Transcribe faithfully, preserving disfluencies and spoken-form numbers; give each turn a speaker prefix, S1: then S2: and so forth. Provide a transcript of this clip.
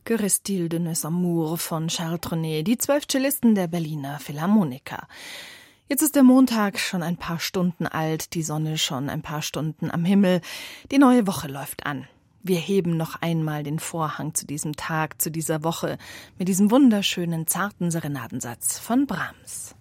S1: Que reste-t-il de nos amours von Charles Trenet, die zwölf Cellisten der Berliner Philharmoniker. Jetzt ist der Montag schon ein paar Stunden alt, die Sonne schon ein paar Stunden am Himmel. Die neue Woche läuft an. Wir heben noch einmal den Vorhang zu diesem Tag, zu dieser Woche, mit diesem wunderschönen, zarten Serenadensatz von Brahms.